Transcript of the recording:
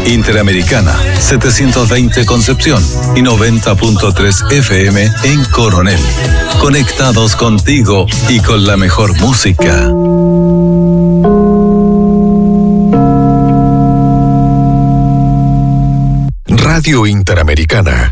Interamericana, 720 Concepción y 90.3 FM en Coronel. Conectados contigo y con la mejor música. Radio Interamericana,